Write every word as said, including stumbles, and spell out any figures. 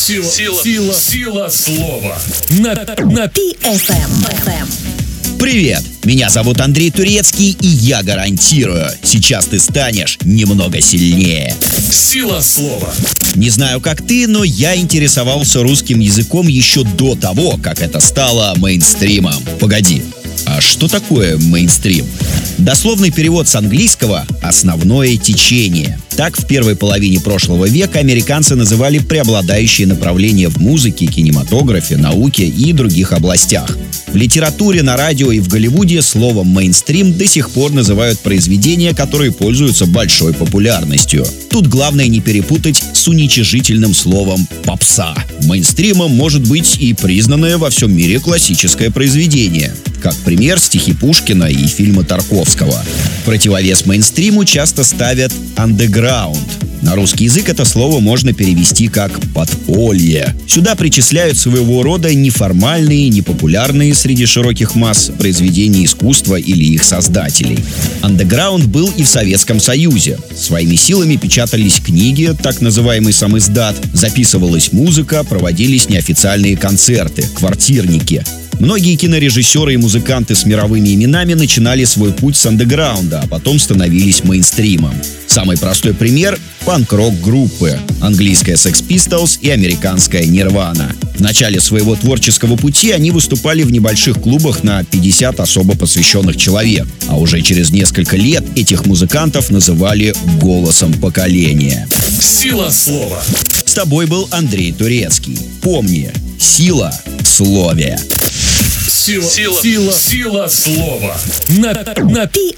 Сила, сила, сила, сила слова. На, на пи эф эм. Привет! Меня зовут Андрей Турецкий, и я гарантирую, сейчас ты станешь немного сильнее. Сила слова. Не знаю, как ты, но я интересовался русским языком еще до того, как это стало мейнстримом. Погоди, а что такое мейнстрим? Дословный перевод с английского – «основное течение». Так в первой половине прошлого века американцы называли преобладающие направления в музыке, кинематографе, науке и других областях. В литературе, на радио и в Голливуде словом «мейнстрим» до сих пор называют произведения, которые пользуются большой популярностью. Тут главное не перепутать с уничижительным словом «попса». Мейнстримом может быть и признанное во всем мире классическое произведение. Как пример, стихи Пушкина и фильмы Тарковского. В противовес мейнстриму часто ставят «андеграунд». На русский язык это слово можно перевести как «подполье». Сюда причисляют своего рода неформальные, непопулярные среди широких масс произведения искусства или их создателей. Андеграунд был и в Советском Союзе. Своими силами печатались книги, так называемый самиздат, записывалась музыка, проводились неофициальные концерты, квартирники. Многие кинорежиссеры и музыканты с мировыми именами начинали свой путь с андеграунда, а потом становились мейнстримом. Самый простой пример – панк-рок группы, английская Sex Pistols и американская Nirvana. В начале своего творческого пути они выступали в небольших клубах на пятьдесят особо посвященных человек, а уже через несколько лет этих музыкантов называли голосом поколения. Сила слова. С тобой был Андрей Турецкий. Помни, сила в слове. Сила, сила, сила, сила слова. На, на пи